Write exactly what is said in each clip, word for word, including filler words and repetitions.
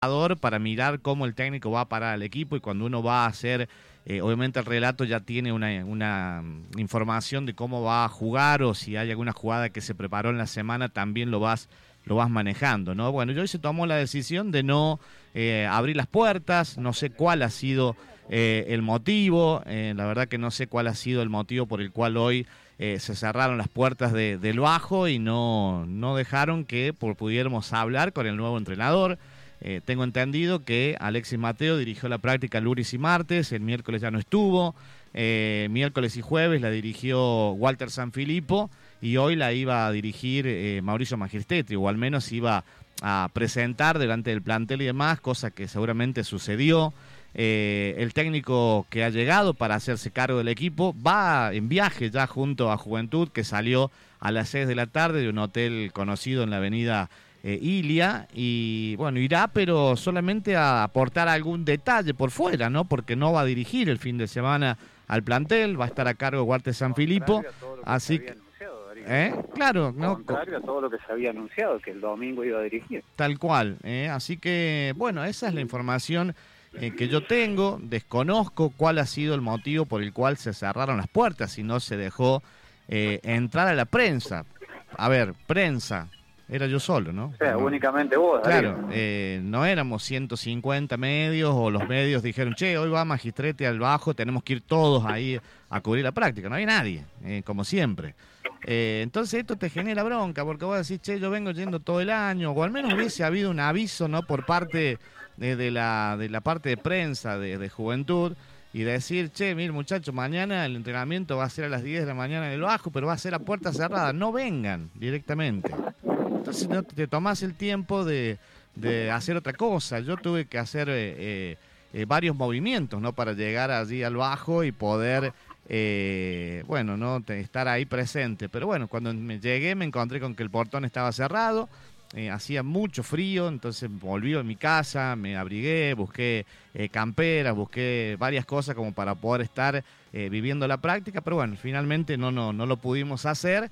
para mirar cómo el técnico va a parar al equipo, y cuando uno va a hacer, eh, obviamente el relato ya tiene una, una información de cómo va a jugar, o si hay alguna jugada que se preparó en la semana, también lo vas lo vas manejando, ¿no? Bueno, yo hoy se tomó la decisión de no eh, abrir las puertas, no sé cuál ha sido eh, el motivo, eh, la verdad que no sé cuál ha sido el motivo por el cual hoy eh, se cerraron las puertas de, del Bajo y no, no dejaron que por, pudiéramos hablar con el nuevo entrenador. Eh, tengo entendido que Alexis Mateo dirigió la práctica lunes y martes, el miércoles ya no estuvo, eh, miércoles y jueves la dirigió Walter Sanfilippo y hoy la iba a dirigir eh, Mauricio Magistetti, o al menos iba a presentar delante del plantel y demás, cosa que seguramente sucedió. Eh, el técnico que ha llegado para hacerse cargo del equipo va en viaje ya junto a Juventud, que salió a las seis de la tarde de un hotel conocido en la avenida Eh, Ilia, y bueno, irá, pero solamente a aportar algún detalle por fuera, ¿no? Porque no va a dirigir el fin de semana al plantel, va a estar a cargo de Walter Sanfilippo, así que, ¿eh? Claro, ¿no? Contrario a todo lo que se había anunciado, que el domingo iba a dirigir. Tal cual, ¿eh? Así que, bueno, esa es la información eh, que yo tengo. Desconozco cuál ha sido el motivo por el cual se cerraron las puertas y no se dejó eh, entrar a la prensa. A ver, prensa. Era yo solo, ¿no? O sea, no, únicamente vos, Claro, eh, no éramos ciento cincuenta medios, o los medios dijeron, che, hoy va Magistrete al Bajo, tenemos que ir todos ahí a cubrir la práctica. No hay nadie, eh, como siempre. Eh, entonces esto te genera bronca, porque vos decís, che, yo vengo yendo todo el año, o al menos hubiese habido un aviso, ¿no? Por parte de, de, la, de la parte de prensa de, de Juventud, y decir, che, mire muchachos, mañana el entrenamiento va a ser a las diez de la mañana en el Bajo, pero va a ser a puerta cerrada. No vengan directamente. Entonces no te tomás el tiempo de, de hacer otra cosa. Yo tuve que hacer eh, eh, varios movimientos, ¿no? Para llegar allí al Bajo y poder, eh, bueno, no estar ahí presente. Pero bueno, cuando me llegué me encontré con que el portón estaba cerrado, eh, hacía mucho frío, entonces volví a mi casa, me abrigué, busqué eh, camperas, busqué varias cosas como para poder estar eh, viviendo la práctica, pero bueno, finalmente no, no, no lo pudimos hacer.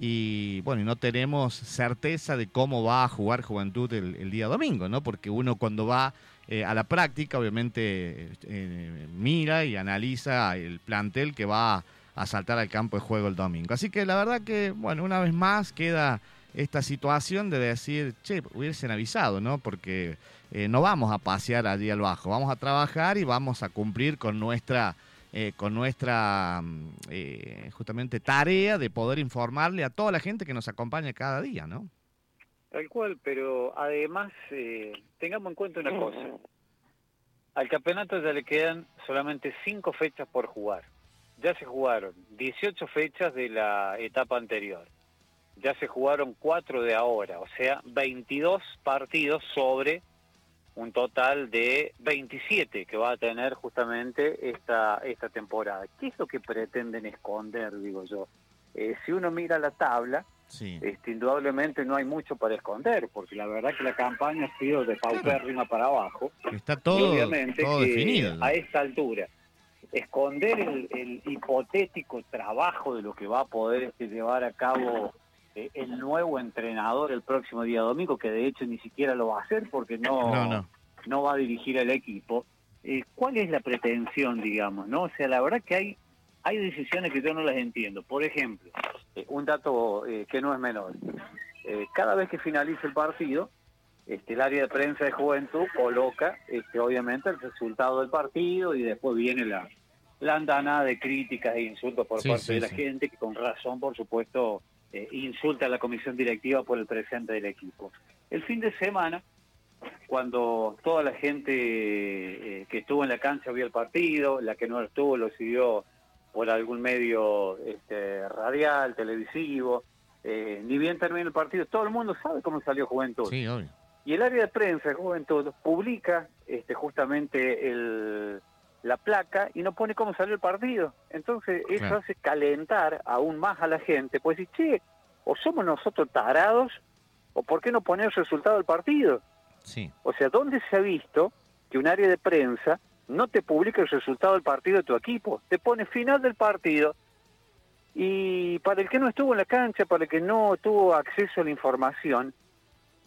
Y bueno, y no tenemos certeza de cómo va a jugar Juventud el, el día domingo, ¿no? Porque uno cuando va eh, a la práctica, obviamente eh, mira y analiza el plantel que va a saltar al campo de juego el domingo. Así que la verdad que, bueno, una vez más queda esta situación de decir, che, hubiesen avisado, ¿no? Porque eh, no vamos a pasear allí al Bajo, vamos a trabajar y vamos a cumplir con nuestra... Eh, con nuestra eh, justamente tarea de poder informarle a toda la gente que nos acompaña cada día, ¿no? Tal cual, pero además eh, tengamos en cuenta una cosa. Al campeonato ya le quedan solamente cinco fechas por jugar. Ya se jugaron dieciocho fechas de la etapa anterior. Ya se jugaron cuatro de ahora, o sea, veintidós partidos sobre un total de veintisiete que va a tener justamente esta esta temporada. ¿Qué es lo que pretenden esconder, digo yo? Eh, si uno mira la tabla, sí. este, indudablemente no hay mucho para esconder, porque la verdad que la campaña ha sido de paupérrima para abajo. Está todo, y obviamente todo que definido. A esta altura, esconder el, el hipotético trabajo de lo que va a poder este, llevar a cabo eh, el nuevo entrenador el próximo día domingo, que de hecho ni siquiera lo va a hacer porque no, no, no. no va a dirigir al equipo. Eh, ¿Cuál es la pretensión, digamos, no? O sea, la verdad que hay hay decisiones que yo no las entiendo. Por ejemplo, eh, un dato eh, que no es menor. Eh, cada vez que finaliza el partido, este, el área de prensa de Juventud coloca, este, obviamente, el resultado del partido y después viene la, la andanada de críticas e insultos por sí, parte sí, de la sí. gente, que con razón, por supuesto, eh, insulta a la comisión directiva por el presente del equipo. El fin de semana, cuando toda la gente eh, que estuvo en la cancha vio el partido, la que no estuvo lo siguió por algún medio este, radial, televisivo, eh, ni bien termina el partido, todo el mundo sabe cómo salió Juventud. Sí, obvio. Y el área de prensa de Juventud publica este, justamente el, la placa y no pone cómo salió el partido. Entonces eso Claro. hace calentar aún más a la gente, pues decir, che, o somos nosotros tarados, o por qué no poner el resultado del partido. Sí. O sea, ¿dónde se ha visto que un área de prensa no te publica el resultado del partido de tu equipo? Te pone final del partido y para el que no estuvo en la cancha, para el que no tuvo acceso a la información,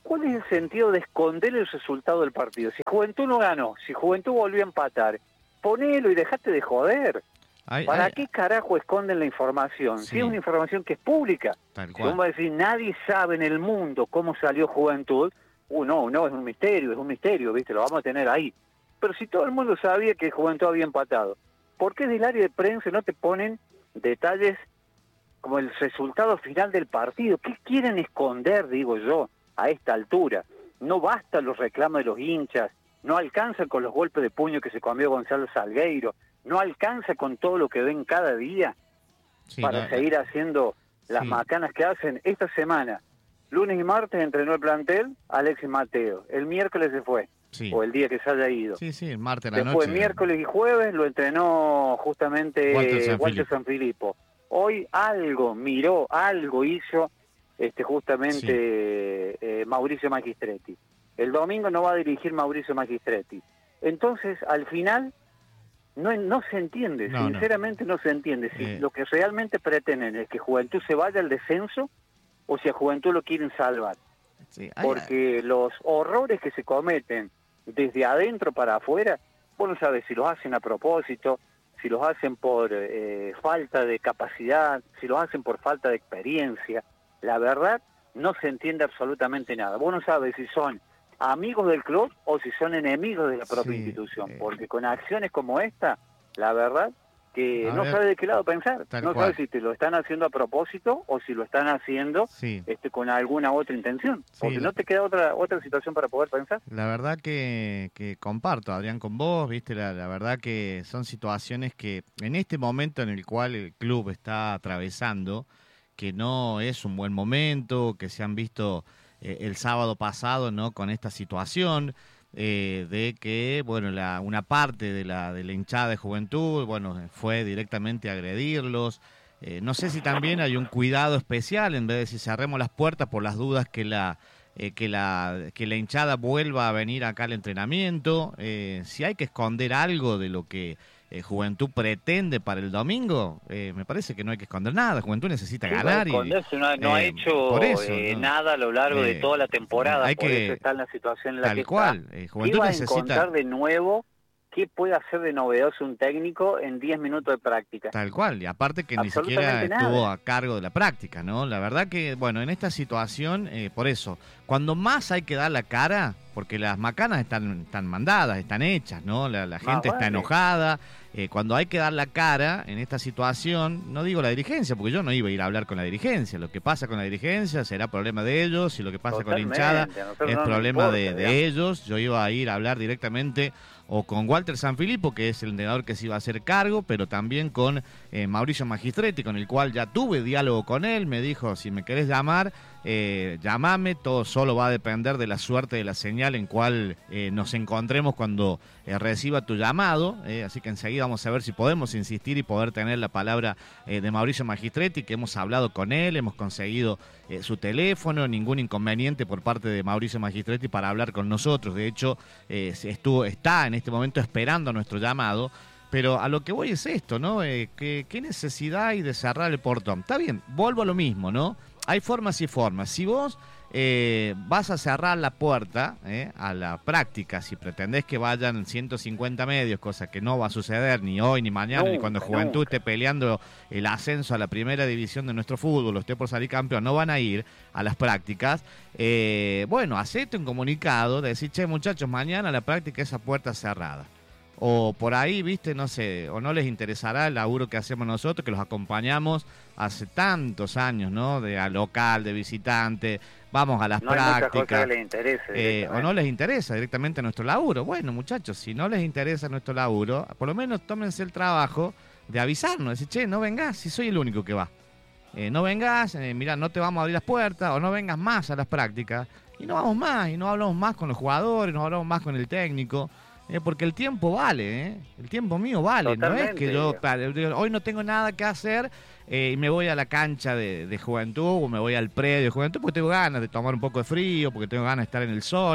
¿cuál es el sentido de esconder el resultado del partido? Si Juventud no ganó, si Juventud volvió a empatar, ponelo y dejate de joder. Ay, ¿Para ay, qué carajo esconden la información? sí. Si es una información que es pública. Tal Si cual. uno va a decir, nadie sabe en el mundo cómo salió Juventud, uh, no, no, es un misterio, es un misterio, ¿viste? Lo vamos a tener ahí. Pero si todo el mundo sabía que Juventud había empatado, ¿por qué del área de prensa no te ponen detalles como el resultado final del partido? ¿Qué quieren esconder, digo yo, a esta altura? No basta los reclamos de los hinchas, no alcanza con los golpes de puño que se comió Gonzalo Salgueiro, no alcanza con todo lo que ven cada día Sí, para la- seguir haciendo las sí. macanas que hacen. Esta semana, lunes y martes, entrenó el plantel Alexis Mateo. El miércoles se fue, Sí. o el día que se haya ido. Sí, sí, el martes en la Después, noche. miércoles y jueves, lo entrenó justamente Walter Walter, Sanfilippo. Sanfilippo. Hoy algo miró, algo hizo este justamente Sí. eh, Mauricio Magistretti. El domingo no va a dirigir Mauricio Magistretti. Entonces, al final, no, no se entiende, No, no. sinceramente no. se entiende si Eh. lo que realmente pretenden es que Juventud se vaya al descenso o si a Juventud lo quieren salvar. Sí, ay, Porque los horrores que se cometen desde adentro para afuera, vos no sabes si los hacen a propósito, si los hacen por eh, falta de capacidad, si los hacen por falta de experiencia. La verdad, no se entiende absolutamente nada. Vos no sabes si son amigos del club o si son enemigos de la propia Sí, institución, eh. porque con acciones como esta, la verdad que A no ver, sabe de qué lado pensar, tal no cual. sabe si te lo están haciendo a propósito o si lo están haciendo Sí. este con alguna otra intención, Sí, porque la- no te queda otra otra situación para poder pensar. La verdad que, que comparto, Adrián, con vos, viste, la, la verdad que son situaciones que en este momento en el cual el club está atravesando, que no es un buen momento, que se han visto eh, el sábado pasado, ¿no? Con esta situación eh, de que, bueno, la, una parte de la, de la hinchada de Juventud, bueno, fue directamente a agredirlos. Eh, no sé si también hay un cuidado especial en vez de si cerremos las puertas por las dudas que la eh, que la que la hinchada vuelva a venir acá al entrenamiento, eh, si hay que esconder algo de lo que eh, Juventud pretende para el domingo, eh, me parece que no hay que esconder nada. Juventud necesita Sí, ganar y esconderse, no, ha- no ha eh, hecho por eso, eh, ¿no? nada a lo largo de Eh, toda la temporada, hay por que- eso está en la situación en la tal que cual, está. eh, ¿Qué Juventud va a necesita encontrar de nuevo? ¿Qué puede hacer de novedoso un técnico en diez minutos de práctica? tal cual, y aparte que ni Absolutamente siquiera nada. estuvo a cargo de la práctica, ¿no? La verdad que, bueno, en esta situación, eh, por eso, cuando más hay que dar la cara, porque las macanas están, están mandadas, están hechas, ¿no? La, la gente está vale. enojada, eh, cuando hay que dar la cara en esta situación, no digo la dirigencia, porque yo no iba a ir a hablar con la dirigencia, lo que pasa con la dirigencia será problema de ellos, y lo que pasa con la hinchada Totalmente, a nosotros es no nos problema importa, de, de digamos. ellos. Yo iba a ir a hablar directamente o con Walter Sanfilippo, que es el entrenador que se iba a hacer cargo, pero también con eh, Mauricio Magistretti, con el cual ya tuve diálogo con él. Me dijo, si me querés llamar, eh, llamame, todo solo va a depender de la suerte de la señal en cual eh, nos encontremos cuando eh, reciba tu llamado, eh, así que enseguida vamos a ver si podemos insistir y poder tener la palabra eh, de Mauricio Magistretti, que hemos hablado con él, hemos conseguido eh, su teléfono, ningún inconveniente por parte de Mauricio Magistretti para hablar con nosotros. De hecho, eh, se estuvo, está en este momento esperando nuestro llamado. Pero a lo que voy es esto, ¿no? Eh, ¿qué, ¿Qué necesidad hay de cerrar el portón? Está bien, vuelvo a lo mismo, ¿no? Hay formas y formas. Si vos eh, vas a cerrar la puerta eh, a la práctica, si pretendés que vayan ciento cincuenta medios, cosa que no va a suceder ni hoy, ni mañana, Nunca, ni cuando Juventud nunca. esté peleando el ascenso a la primera división de nuestro fútbol, o esté por salir campeón, no van a ir a las prácticas. Eh, bueno, hacete un comunicado de decir, che, muchachos, mañana la práctica esa puerta cerrada. O por ahí, viste, no sé, o no les interesará el laburo que hacemos nosotros, que los acompañamos hace tantos años, ¿no? De a local, de visitante, vamos a las No hay muchas cosas prácticas. que les interese. Eh, o directamente. no les interesa directamente nuestro laburo. Bueno, muchachos, si no les interesa nuestro laburo, por lo menos tómense el trabajo de avisarnos, decir, che, no vengas, si soy el único que va. Eh, no vengas, eh, mirá, no te vamos a abrir las puertas, o no vengas más a las prácticas. Y no vamos más, y no hablamos más con los jugadores, no hablamos más con el técnico. Eh, porque el tiempo vale, ¿eh? El tiempo mío vale. No es que yo pa, hoy no tengo nada que hacer eh, y me voy a la cancha de, de Juventud o me voy al predio de Juventud porque tengo ganas de tomar un poco de frío, porque tengo ganas de estar en el sol.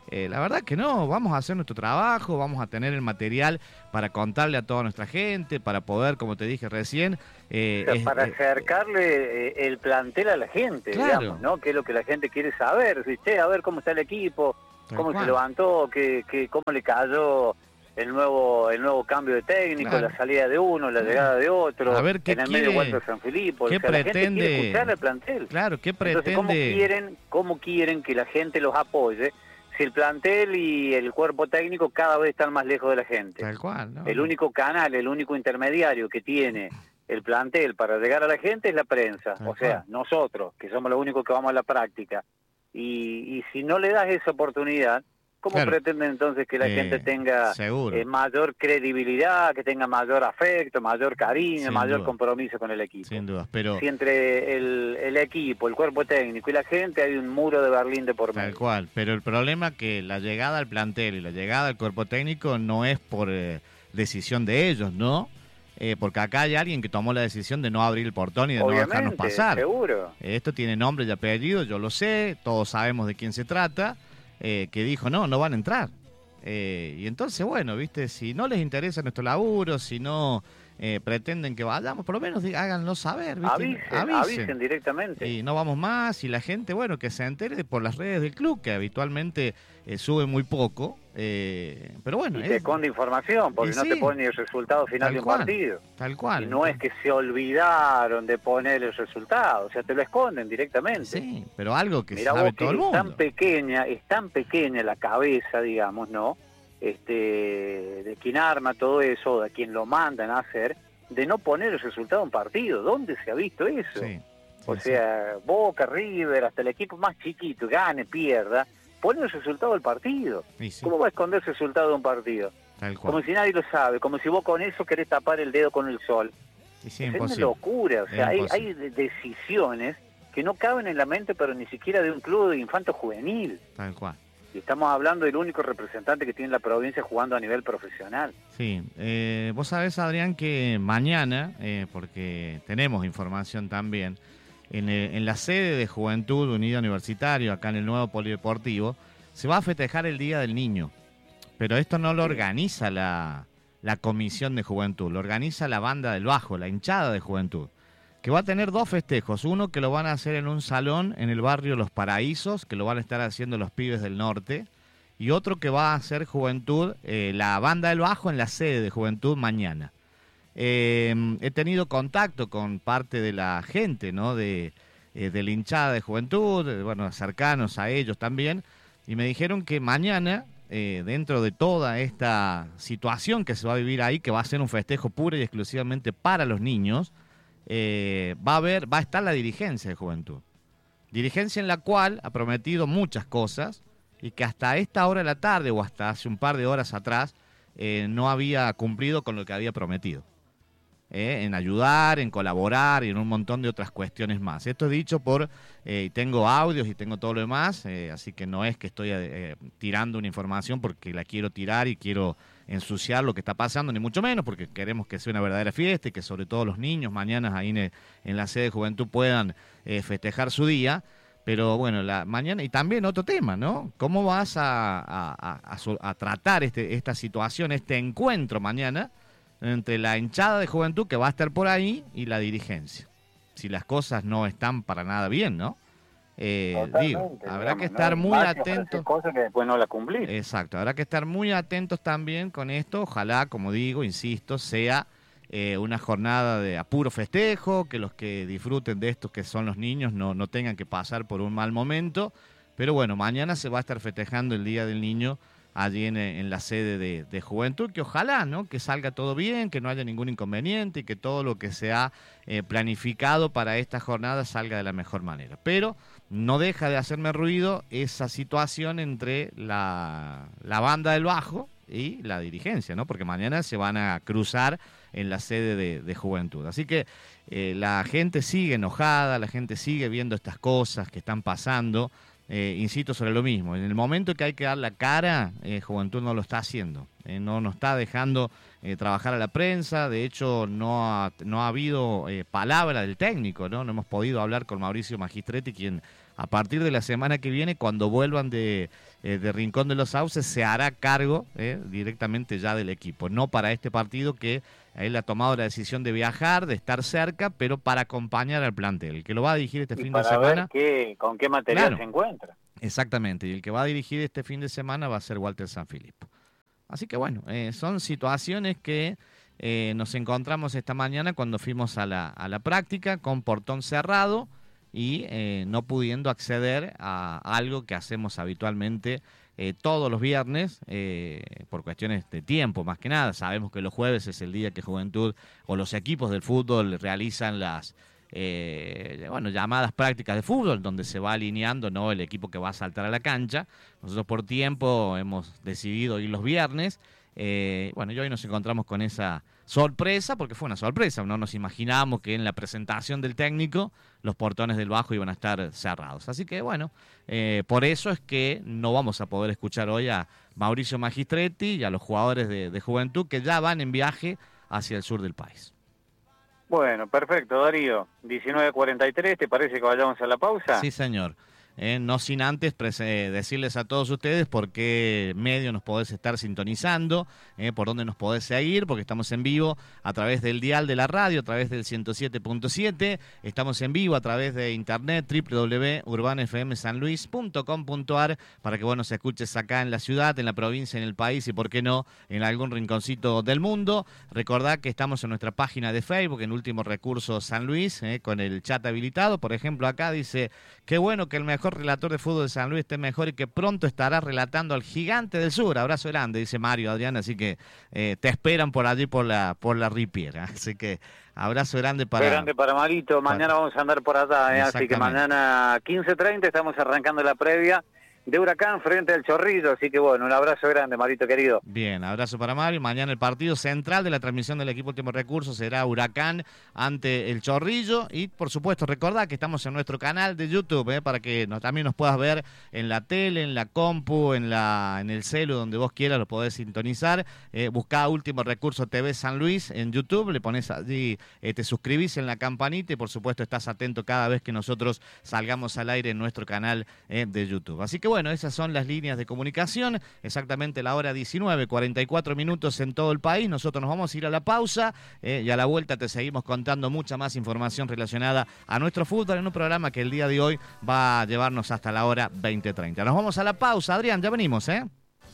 Eh, la verdad que no, vamos a hacer nuestro trabajo, vamos a tener el material para contarle a toda nuestra gente, para poder, como te dije recién... Eh, o sea, es, para eh, acercarle eh, el plantel a la gente, claro. digamos, ¿no? Que es lo que la gente quiere saber, si, che, a ver cómo está el equipo, Tal cómo cual. se levantó, que, que, cómo le cayó el nuevo el nuevo cambio de técnico, Claro. la salida de uno, la llegada de otro, A ver, ¿qué en el quiere, medio Walter San Filipo, ¿qué o sea, pretende, la gente quiere escuchar al plantel. Claro, ¿qué pretende? Entonces, ¿cómo quieren, cómo quieren que la gente los apoye si el plantel y el cuerpo técnico cada vez están más lejos de la gente? Tal cual, ¿no? El único canal, el único intermediario que tiene el plantel para llegar a la gente es la prensa, Tal o sea, cual. nosotros, que somos los únicos que vamos a la práctica. Y, y si no le das esa oportunidad, ¿cómo Claro. pretenden entonces que la Eh, gente tenga seguro. eh, mayor credibilidad, que tenga mayor afecto, mayor cariño, Sin mayor duda. compromiso con el equipo? Sin dudas, pero Si entre el, el equipo, el cuerpo técnico y la gente hay un muro de Berlín de por tal medio. cual. Pero el problema es que la llegada al plantel y la llegada al cuerpo técnico no es por eh, decisión de ellos, ¿no? Eh, porque acá hay alguien que tomó la decisión de no abrir el portón y de no dejarnos Obviamente, pasar. seguro. Esto tiene nombre y apellido, yo lo sé, todos sabemos de quién se trata, eh, que dijo, no, no van a entrar. Eh, y entonces, bueno, viste, si no les interesa nuestro laburo, si no eh, pretenden que vayamos, por lo menos diga- háganlo saber, ¿viste? Avisen, avisen directamente. Y no vamos más, y la gente, bueno, que se entere por las redes del club, que habitualmente eh, sube muy poco, eh, pero bueno. Y te es- esconde información, porque y no sí, te pone el resultado final tal de un cual, partido. Tal cual. Y no es que se olvidaron de poner el resultado, o sea, te lo esconden directamente. Sí, pero algo que Mirá sabe vos que todo el es tan mundo. pequeña, es tan pequeña la cabeza, digamos, ¿no? Este, de quien arma todo eso, de quien lo mandan a hacer, de no poner el resultado de un partido. ¿Dónde se ha visto eso? Sí, O sí, sea, Boca, River, hasta el equipo más chiquito, gane, pierda, pone el resultado del partido. sí, sí, ¿Cómo va a esconder el resultado de un partido? tal cual. Como si nadie lo sabe, como si vos con eso querés tapar el dedo con el sol. Y sí, Es una imposible. locura, o sea, Es hay, imposible. hay de- decisiones que no caben en la mente, pero ni siquiera de un club de infanto juvenil. Tal cual. Y estamos hablando del único representante que tiene la provincia jugando a nivel profesional. Sí, eh, vos sabés, Adrián, que mañana, eh, porque tenemos información también, en, el- en la sede de Juventud Unida Universitario, acá en el nuevo polideportivo, se va a festejar el Día del Niño. Pero esto no lo organiza la, la Comisión de Juventud, lo organiza la Banda del Bajo, la hinchada de Juventud, que va a tener dos festejos, uno que lo van a hacer en un salón en el barrio Los Paraísos, que lo van a estar haciendo los pibes del norte, y otro que va a hacer Juventud, eh, la Banda del Bajo en la sede de Juventud mañana. Eh, he tenido contacto con parte de la gente, ¿no? De, eh, de la hinchada de Juventud, eh, bueno, cercanos a ellos también, y me dijeron que mañana, eh, dentro de toda esta situación que se va a vivir ahí, que va a ser un festejo puro y exclusivamente para los niños, eh, va a haber, va a estar la dirigencia de Juventud. Dirigencia en la cual ha prometido muchas cosas y que hasta esta hora de la tarde o hasta hace un par de horas atrás eh, no había cumplido con lo que había prometido. Eh, en ayudar, en colaborar y en un montón de otras cuestiones más. Esto es dicho por, eh, y tengo audios y tengo todo lo demás, eh, así que no es que estoy eh, tirando una información porque la quiero tirar y quiero ensuciar lo que está pasando, ni mucho menos, porque queremos que sea una verdadera fiesta y que sobre todo los niños mañana ahí en, en la sede de Juventud puedan eh, festejar su día. Pero bueno, la mañana, y también otro tema, ¿no? ¿Cómo vas a, a, a, a, a tratar este, esta situación, este encuentro mañana entre la hinchada de Juventud que va a estar por ahí y la dirigencia? Si las cosas no están para nada bien, ¿no? Eh, digo, habrá que estar muy atentos. Cosas que después no las cumplís. Exacto, habrá que estar muy atentos también con esto. Ojalá, como digo, insisto, sea eh, una jornada de apuro festejo, que los que disfruten de esto, que son los niños, no, no tengan que pasar por un mal momento. Pero bueno, mañana se va a estar festejando el Día del Niño allí en, en la sede de, de Juventud, que ojalá, ¿no? Que salga todo bien, que no haya ningún inconveniente y que todo lo que se ha eh, planificado para esta jornada salga de la mejor manera. Pero no deja de hacerme ruido esa situación entre la, la banda del bajo y la dirigencia, ¿no? Porque mañana se van a cruzar en la sede de, de Juventud. Así que eh, la gente sigue enojada, la gente sigue viendo estas cosas que están pasando. Eh, insisto sobre lo mismo, en el momento que hay que dar la cara, eh, Juventud no lo está haciendo. eh, no nos está dejando eh, trabajar a la prensa, de hecho no ha, no ha habido eh, palabra del técnico, ¿no? No hemos podido hablar con Mauricio Magistretti, quien a partir de la semana que viene, cuando vuelvan de, eh, de Rincón de los Sauces, se hará cargo eh, directamente ya del equipo, no para este partido que él ha tomado la decisión de viajar, de estar cerca, pero para acompañar al plantel. El que lo va a dirigir este y fin para de semana... ver qué, con qué material Claro. se encuentra. Exactamente, y el que va a dirigir este fin de semana va a ser Walter Sanfilippo. Así que bueno, eh, son situaciones que eh, nos encontramos esta mañana cuando fuimos a la, a la práctica con portón cerrado y eh, no pudiendo acceder a algo que hacemos habitualmente eh, todos los viernes eh, por cuestiones de tiempo más que nada. Sabemos que los jueves es el día que Juventud o los equipos del fútbol realizan las Eh, bueno, llamadas prácticas de fútbol, donde se va alineando, ¿no?, el equipo que va a saltar a la cancha. Nosotros por tiempo hemos decidido ir los viernes. Eh, bueno, y hoy nos encontramos con esa sorpresa, porque fue una sorpresa, no nos imaginábamos que en la presentación del técnico los portones del bajo iban a estar cerrados. Así que bueno, eh, por eso es que no vamos a poder escuchar hoy a Mauricio Magistretti y a los jugadores de, de Juventud que ya van en viaje hacia el sur del país. Bueno, perfecto, Darío. diecinueve cuarenta y tres, ¿te parece que vayamos a la pausa? Sí, señor. Eh, no sin antes eh, decirles a todos ustedes por qué medio nos podés estar sintonizando, eh, por dónde nos podés seguir, porque estamos en vivo a través del dial de la radio, a través del ciento siete punto siete, estamos en vivo a través de internet, doble u doble u doble u punto urbana f m san luis punto com punto a r, para que vos nos escuches acá en la ciudad, en la provincia, en el país y, por qué no, en algún rinconcito del mundo. Recordá que estamos en nuestra página de Facebook, en Último Recurso San Luis, eh, con el chat habilitado. Por ejemplo, acá dice, qué bueno que el mejor relator de fútbol de San Luis esté mejor y que pronto estará relatando al Gigante del Sur. Abrazo grande, dice Mario Adrián, así que eh, te esperan por allí por la por la Ripiera. Así que abrazo grande para... grande para Marito, mañana para... vamos a andar por allá, ¿eh? Así que mañana quince treinta estamos arrancando la previa de Huracán frente al Chorrillo, así que bueno, un abrazo grande, Marito querido. Bien, abrazo para Mario. Mañana el partido central de la transmisión del equipo Último Recurso será Huracán ante el Chorrillo, y por supuesto recordá que estamos en nuestro canal de YouTube, eh, para que nos, también nos puedas ver en la tele, en la compu, en la en el celu, donde vos quieras lo podés sintonizar. Eh, buscá Último Recurso T V San Luis en YouTube, le pones allí, eh, te suscribís en la campanita y por supuesto estás atento cada vez que nosotros salgamos al aire en nuestro canal eh, de YouTube. Así que bueno, esas son las líneas de comunicación, exactamente la hora diecinueve, cuarenta y cuatro minutos en todo el país. Nosotros nos vamos a ir a la pausa eh, y a la vuelta te seguimos contando mucha más información relacionada a nuestro fútbol en un programa que el día de hoy va a llevarnos hasta la hora veinte treinta. Nos vamos a la pausa, Adrián, ya venimos, ¿eh?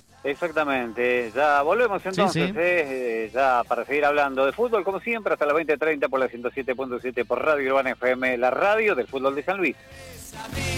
Exactamente, ya volvemos entonces, sí, sí. Eh, ya para seguir hablando de fútbol, como siempre, hasta las veinte treinta por la ciento siete punto siete por Radio Urbana F M, la radio del fútbol de San Luis.